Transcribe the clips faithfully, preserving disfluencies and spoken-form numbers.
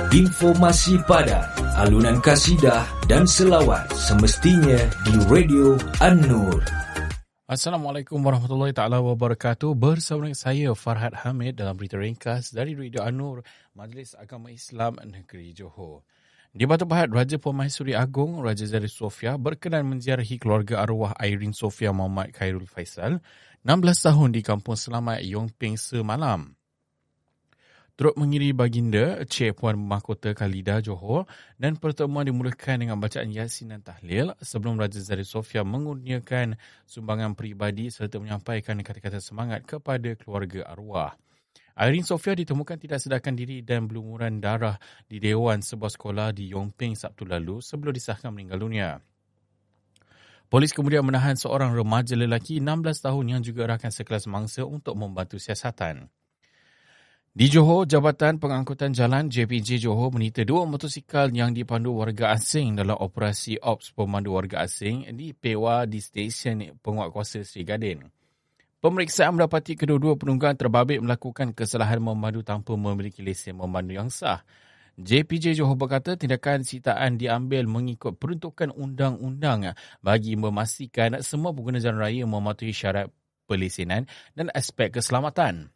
Informasi padat, alunan kasidah dan selawat semestinya di Radio An-Nur. Assalamualaikum warahmatullahi taala wabarakatuh. Bersama dengan saya Farhad Hamid dalam berita ringkas dari Radio An-Nur, Majlis Agama Islam Negeri Johor. Di Batu Pahat, Raja Permaisuri Agong Raja Zari Sofia berkenan menziarahi keluarga arwah Irene Sofia Muhammad Khairul Faisal, enam belas tahun di Kampung Selamat Yong Ping semalam. Turut mengiringi baginda Cik Puan Mahkota Khalida Johor, dan pertemuan dimulakan dengan bacaan Yasin dan Tahlil sebelum Raja Zari Sofia mengurniakan sumbangan peribadi serta menyampaikan kata-kata semangat kepada keluarga arwah. Irene Sofia ditemukan tidak sedarkan diri dan berlumuran darah di Dewan sebuah sekolah di Yong Ping Sabtu lalu sebelum disahkan meninggal dunia. Polis kemudian menahan seorang remaja lelaki enam belas tahun yang juga rakan sekelas mangsa untuk membantu siasatan. Di Johor, Jabatan Pengangkutan Jalan J P J Johor menyita dua motosikal yang dipandu warga asing dalam operasi Ops Pemandu Warga Asing di Pewa di Stesen Penguatkuasa Seri Gadin. Pemeriksaan mendapati kedua-dua penunggang terbabit melakukan kesalahan memandu tanpa memiliki lesen memandu yang sah. J P J Johor berkata tindakan sitaan diambil mengikut peruntukan undang-undang bagi memastikan semua pengguna jalan raya mematuhi syarat pelesenan dan aspek keselamatan.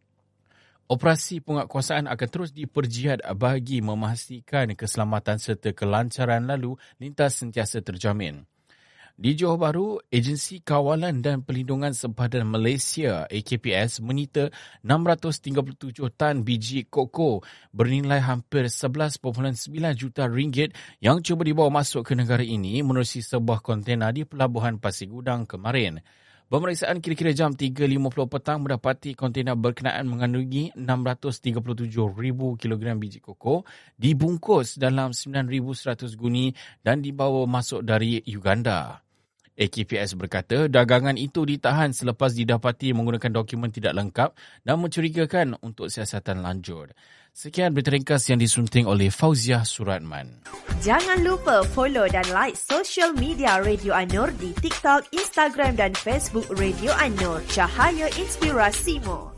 Operasi penguatkuasaan akan terus diperjihad bagi memastikan keselamatan serta kelancaran lalu lintas sentiasa terjamin. Di Johor Bahru, Agensi Kawalan dan Perlindungan Sempadan Malaysia A K P S menyita enam ratus tiga puluh tujuh tan biji koko bernilai hampir sebelas perpuluhan sembilan juta ringgit yang cuba dibawa masuk ke negara ini menerusi sebuah kontena di Pelabuhan Pasir Gudang kemarin. Pemeriksaan kira-kira jam tiga lima puluh petang mendapati kontena berkenaan mengandungi enam ratus tiga puluh tujuh ribu kilogram biji koko dibungkus dalam sembilan ribu seratus guni dan dibawa masuk dari Uganda. A K P S berkata dagangan itu ditahan selepas didapati menggunakan dokumen tidak lengkap dan mencurigakan untuk siasatan lanjut. Sekian berita ringkas yang disunting oleh Fauziah Suratman. Jangan lupa follow dan like social media Radio An-Nur di TikTok, Instagram dan Facebook Radio An-Nur. Cahaya inspirasimu.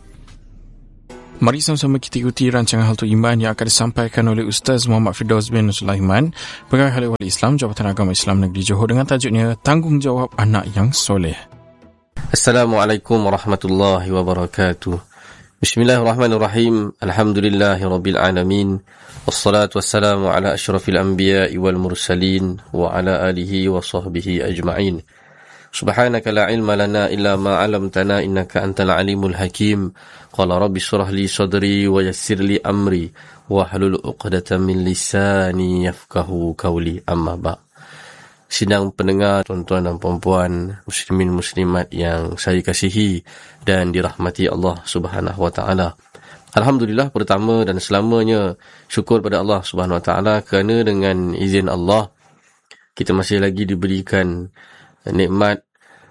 Mari sama-sama kita ikuti rancangan Haltul Iman yang akan disampaikan oleh Ustaz Muhammad Firdaus bin Sulaiman, Pegawai Khalil Wali Islam Jabatan Agama Islam Negeri Johor dengan tajuknya Tanggungjawab Anak yang Soleh. Assalamualaikum warahmatullahi wabarakatuh. Bismillahirrahmanirrahim. Alhamdulillahirabbil alamin. Wassalatu wassalamu ala asyrafil anbiya'i wal mursalin wa ala alihi wa sahbihi ajma'in. Subhanaka la ilma lana illa ma 'allamtana innaka antal alimul hakim. Qala rabbi shrah li sadri wa yassir li amri wa hlul 'uqdatam min lisani yafqahu qawli. Amma ba'. Sidang pendengar, tuan-tuan dan puan-puan, muslimin muslimat yang saya kasihi dan dirahmati Allah Subhanahu wa taala. Alhamdulillah, pertama dan selamanya syukur pada Allah Subhanahu wa taala kerana dengan izin Allah kita masih lagi diberikan nikmat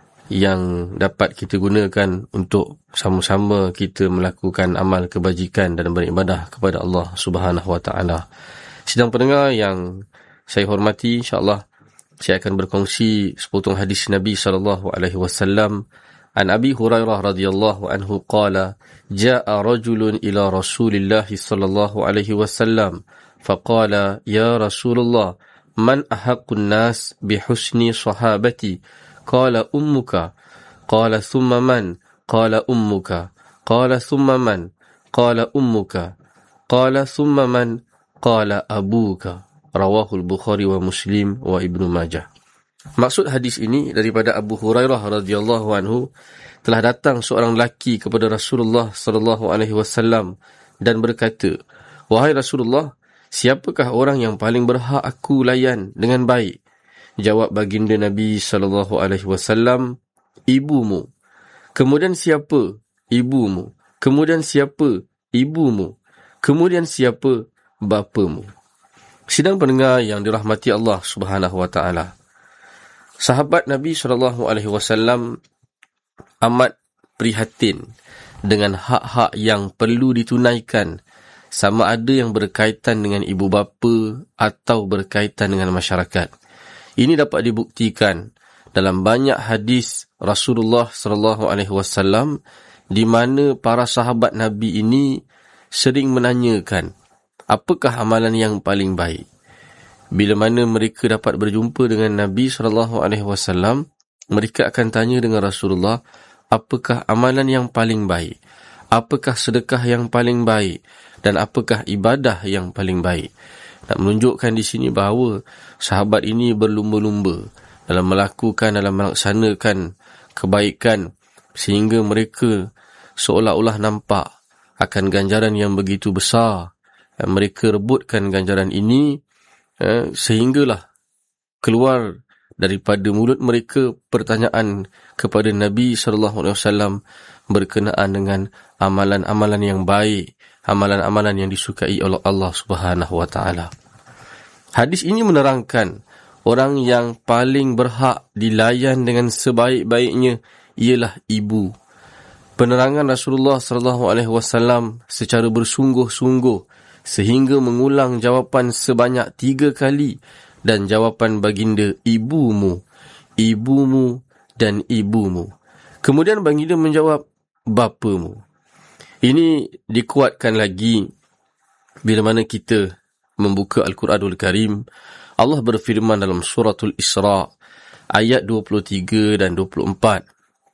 yang dapat kita gunakan untuk sama-sama kita melakukan amal kebajikan dan beribadah kepada Allah Subhanahu wa taala. Sidang pendengar yang saya hormati, insya-Allah saya akan berkongsi sepotong hadis Nabi sallallahu alaihi wasallam. An Abi Hurairah radhiyallahu anhu qala, jaa'a rajulun ila Rasulillah sallallahu alaihi wasallam faqala ya Rasulullah man ahaqqun nas bihusni sahabati qala ummuka qala thumma man qala ummuka qala thumma man qala ummuka qala thumma man qala abuka. Rawahul Bukhari wa Muslim wa Ibnu Majah. Maksud hadis ini daripada Abu Hurairah radhiyallahu anhu, telah datang seorang lelaki kepada Rasulullah sallallahu alaihi wasallam dan berkata, "Wahai Rasulullah, siapakah orang yang paling berhak aku layan dengan baik?" Jawab baginda Nabi sallallahu alaihi wasallam, "Ibumu." Kemudian siapa? Ibumu. Kemudian siapa? Ibumu. Kemudian siapa? Bapamu. Sidang pendengar yang dirahmati Allah Subhanahu wa taala. Sahabat Nabi sallallahu alaihi wasallam amat prihatin dengan hak-hak yang perlu ditunaikan, sama ada yang berkaitan dengan ibu bapa atau berkaitan dengan masyarakat. Ini dapat dibuktikan dalam banyak hadis Rasulullah sallallahu alaihi wasallam di mana para sahabat Nabi ini sering menanyakan apakah amalan yang paling baik? Bila mana mereka dapat berjumpa dengan Nabi sallallahu alaihi wasallam, mereka akan tanya dengan Rasulullah, apakah amalan yang paling baik? Apakah sedekah yang paling baik? Dan apakah ibadah yang paling baik? Nak menunjukkan di sini bahawa sahabat ini berlumba-lumba dalam melakukan, dalam melaksanakan kebaikan, sehingga mereka seolah-olah nampak akan ganjaran yang begitu besar. Dan mereka rebutkan ganjaran ini, eh, sehinggalah keluar daripada mulut mereka pertanyaan kepada Nabi sallallahu alaihi wasallam berkenaan dengan amalan-amalan yang baik, amalan-amalan yang disukai oleh Allah Subhanahu wa taala. Hadis ini menerangkan orang yang paling berhak dilayan dengan sebaik-baiknya ialah ibu. Penerangan Rasulullah sallallahu alaihi wasallam secara bersungguh-sungguh sehingga mengulang jawapan sebanyak tiga kali, dan jawapan baginda ibumu, ibumu dan ibumu. Kemudian baginda menjawab bapamu. Ini dikuatkan lagi bila mana kita membuka Al-Quranul Karim. Allah berfirman dalam suratul Isra ayat dua puluh tiga dan dua puluh empat.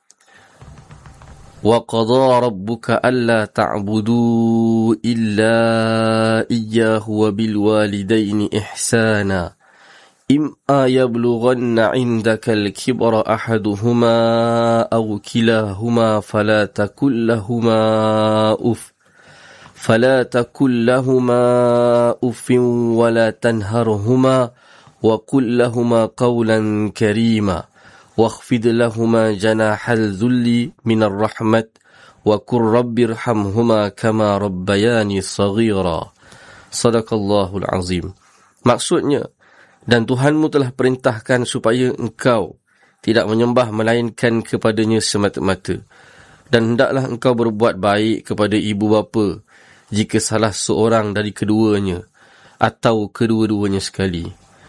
وَقَضَى رَبُّكَ أَلَّا تَعْبُدُوا إِلَّا إِيَّاهُ وَبِالْوَالِدَيْنِ إِحْسَانًا إِمَّا يَبْلُغَنَّ عِندَكَ الْكِبَرَ أَحَدُهُمَا أَوْ كِلَاهُمَا فَلَا تَقُل لَّهُمَا أُفٍّ فَلَا تَقُل لَّهُمَا أُفٍّ وَلَا تَنْهَرْهُمَا وَقُل لَّهُمَا قَوْلًا كَرِيمًا واخفض لهما جناح الذل من الرحمة وقل رب ارحمهما كما ربياني صغيرا. Sadaqallahul azim. Maksudnya, dan Tuhanmu telah perintahkan supaya engkau tidak menyembah melainkan kepadanya semata-mata, dan hendaklah engkau berbuat baik kepada ibu bapa jika salah seorang dari keduanya atau kedua-duanya sekali,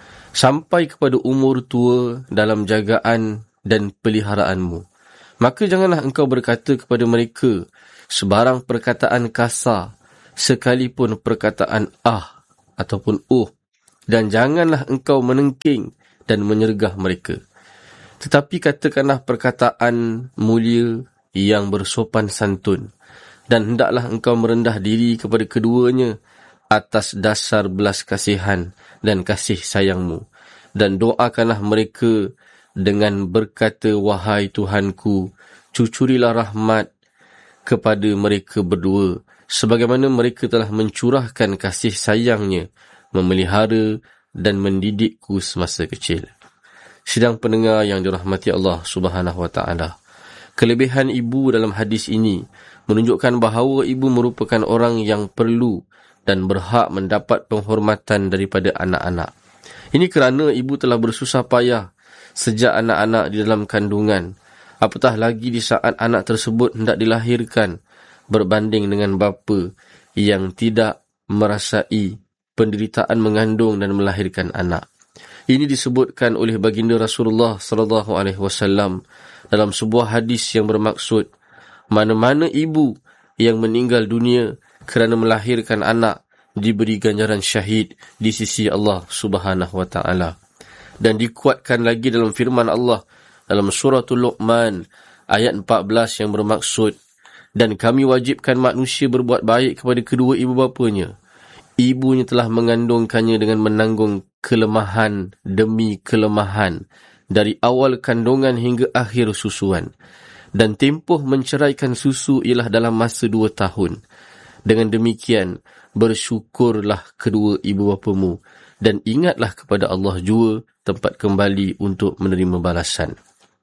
sampai kepada umur tua dalam jagaan dan peliharaanmu. Maka janganlah engkau berkata kepada mereka sebarang perkataan kasar, sekalipun perkataan ah ataupun uh, dan janganlah engkau menengking dan menyergah mereka. Tetapi katakanlah perkataan mulia yang bersopan santun, dan hendaklah engkau merendah diri kepada keduanya atas dasar belas kasihan dan kasih sayangmu, dan doakanlah mereka dengan berkata, wahai Tuhanku, cucurilah rahmat kepada mereka berdua, sebagaimana mereka telah mencurahkan kasih sayangnya, memelihara dan mendidikku semasa kecil. Sidang pendengar yang dirahmati Allah Subhanahu wa taala, kelebihan ibu dalam hadis ini menunjukkan bahawa ibu merupakan orang yang perlu dan berhak mendapat penghormatan daripada anak-anak. Ini kerana ibu telah bersusah payah sejak anak-anak di dalam kandungan, apatah lagi di saat anak tersebut hendak dilahirkan, berbanding dengan bapa yang tidak merasai penderitaan mengandung dan melahirkan anak. Ini disebutkan oleh baginda Rasulullah sallallahu alaihi wasallam dalam sebuah hadis yang bermaksud, mana-mana ibu yang meninggal dunia kerana melahirkan anak diberi ganjaran syahid di sisi Allah Subhanahu wa taala. Dan dikuatkan lagi dalam firman Allah dalam suratul Luqman ayat empat belas yang bermaksud, dan kami wajibkan manusia berbuat baik kepada kedua ibu bapanya. Ibunya telah mengandungkannya dengan menanggung kelemahan demi kelemahan dari awal kandungan hingga akhir susuan, dan tempoh menceraikan susu ialah dalam masa dua tahun. Dengan demikian, bersyukurlah kedua ibu bapamu dan ingatlah kepada Allah jua tempat kembali untuk menerima balasan.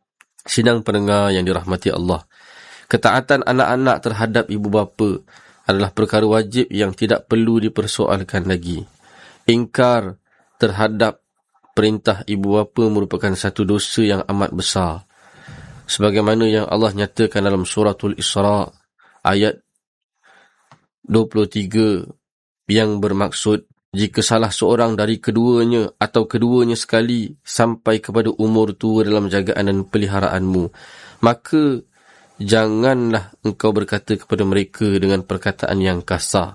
Sidang pendengar yang dirahmati Allah, ketaatan anak-anak terhadap ibu bapa adalah perkara wajib yang tidak perlu dipersoalkan lagi. Ingkar terhadap perintah ibu bapa merupakan satu dosa yang amat besar, sebagaimana yang Allah nyatakan dalam suratul Isra ayat dua puluh tiga yang bermaksud, jika salah seorang dari keduanya atau keduanya sekali sampai kepada umur tua dalam jagaan dan peliharaanmu, maka janganlah engkau berkata kepada mereka dengan perkataan yang kasar,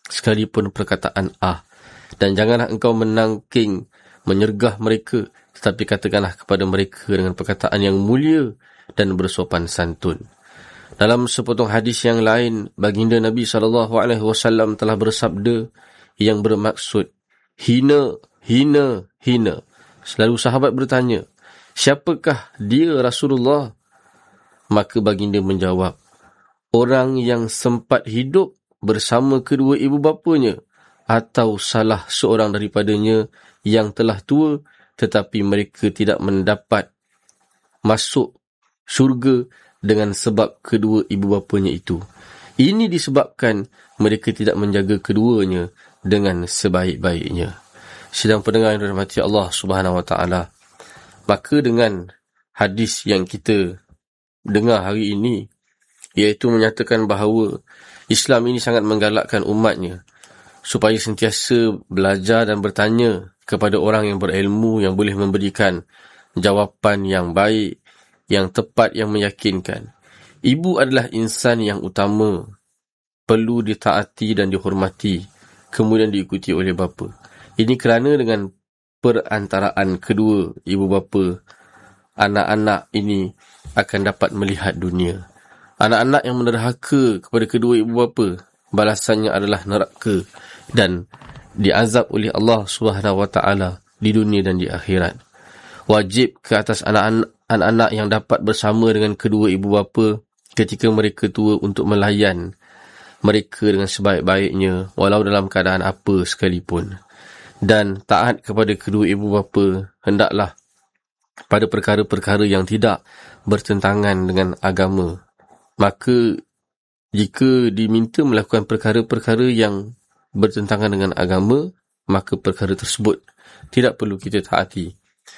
sekalipun perkataan ah. Dan janganlah engkau menangking, menyergah mereka, tetapi katakanlah kepada mereka dengan perkataan yang mulia dan bersopan santun. Dalam sepotong hadis yang lain, baginda Nabi sallallahu alaihi wasallam telah bersabda yang bermaksud hina, hina, hina. Selalu sahabat bertanya, siapakah dia Rasulullah? Maka baginda menjawab, orang yang sempat hidup bersama kedua ibu bapanya, atau salah seorang daripadanya yang telah tua, tetapi mereka tidak mendapat masuk syurga dengan sebab kedua ibu bapanya itu. Ini disebabkan mereka tidak menjaga keduanya dengan sebaik-baiknya. Sidang pendengar yang dirahmati Allah Subhanahu Wa Taala, maka dengan hadis yang kita dengar hari ini, iaitu menyatakan bahawa Islam ini sangat menggalakkan umatnya supaya sentiasa belajar dan bertanya kepada orang yang berilmu, yang boleh memberikan jawapan yang baik, yang tepat, yang meyakinkan. Ibu adalah insan yang utama, perlu ditaati dan dihormati, kemudian diikuti oleh bapa. Ini kerana dengan perantaraan kedua ibu bapa, anak-anak ini akan dapat melihat dunia. Anak-anak yang menderhaka kepada kedua ibu bapa, balasannya adalah neraka dan diazab oleh Allah Subhanahu Wa Taala di dunia dan di akhirat. Wajib ke atas anak-anak yang dapat bersama dengan kedua ibu bapa ketika mereka tua untuk melayan mereka dengan sebaik-baiknya walau dalam keadaan apa sekalipun. Dan taat kepada kedua ibu bapa hendaklah pada perkara-perkara yang tidak bertentangan dengan agama. Maka jika diminta melakukan perkara-perkara yang bertentangan dengan agama, maka perkara tersebut tidak perlu kita taati.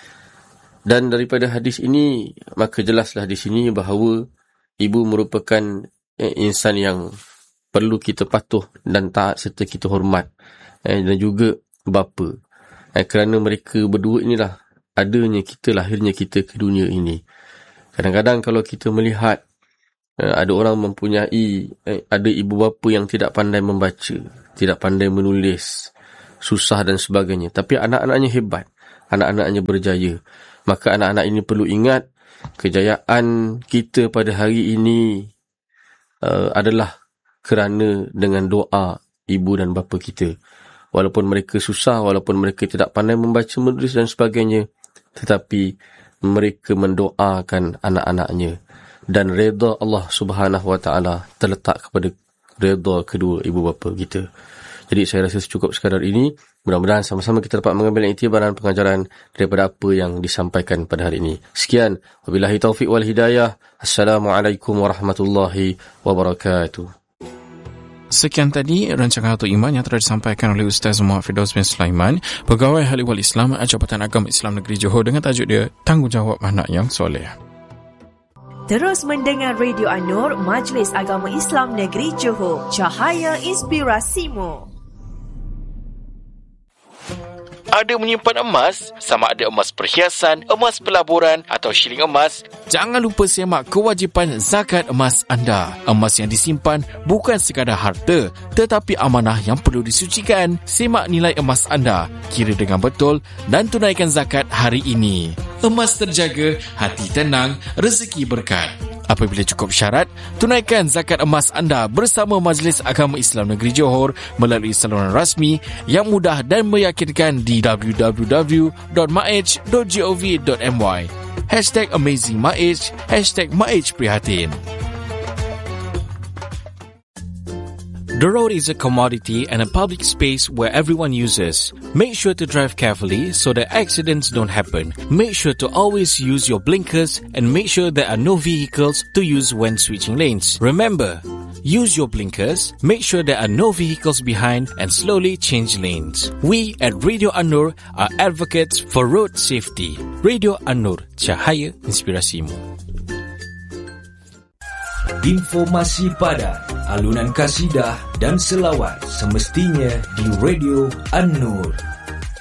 Dan daripada hadis ini, maka jelaslah di sini bahawa ibu merupakan eh, insan yang perlu kita patuh dan taat serta kita hormat. Eh, dan juga bapa. Eh, kerana mereka berdua inilah adanya kita, lahirnya kita ke dunia ini. Kadang-kadang kalau kita melihat eh, ada orang mempunyai, eh, ada ibu bapa yang tidak pandai membaca, tidak pandai menulis, susah dan sebagainya. Tapi anak-anaknya hebat, anak-anaknya berjaya. Maka anak-anak ini perlu ingat, kejayaan kita pada hari ini uh, adalah kerana dengan doa ibu dan bapa kita. Walaupun mereka susah, walaupun mereka tidak pandai membaca, menulis dan sebagainya, tetapi mereka mendoakan anak-anaknya. Dan redha Allah Subhanahu Wa Taala terletak kepada redha kedua ibu bapa kita. Jadi saya rasa cukup sekadar ini. Mudah-mudahan sama-sama kita dapat mengambil iktibar dan pengajaran daripada apa yang disampaikan pada hari ini. Sekian. Wabillahi taufiq wal hidayah. Assalamualaikum warahmatullahi wabarakatuh. Sekian tadi rancangan Harta Iman yang telah disampaikan oleh Ustaz Muhammad Firdaus bin Sulaiman, Pegawai Haliwal Islam Jabatan Agama Islam Negeri Johor, dengan tajuk dia Tanggungjawab Anak yang Soleh. Terus mendengar Radio An-Nur, Majlis Agama Islam Negeri Johor, Cahaya Inspirasimu. Ada menyimpan emas, sama ada emas perhiasan, emas pelaburan atau shilling emas, jangan lupa semak kewajipan zakat emas anda. Emas yang disimpan bukan sekadar harta, tetapi amanah yang perlu disucikan. Semak nilai emas anda, kira dengan betul dan tunaikan zakat hari ini. Emas terjaga, hati tenang, rezeki berkat. Apabila cukup syarat, tunaikan zakat emas anda bersama Majlis Agama Islam Negeri Johor melalui saluran rasmi yang mudah dan meyakinkan di w w w dot maij dot gov dot my. Hashtag Amazing Maij, Hashtag Maij Prihatin. The road is a commodity and a public space where everyone uses. Make sure to drive carefully so that accidents don't happen. Make sure to always use your blinkers and make sure there are no vehicles to use when switching lanes. Remember, use your blinkers, make sure there are no vehicles behind, and slowly change lanes. We at Radio An-Nur are advocates for road safety. Radio An-Nur, Cahaya Inspirasimu. Informasi padat, alunan kasidah dan selawat semestinya di Radio An-Nur.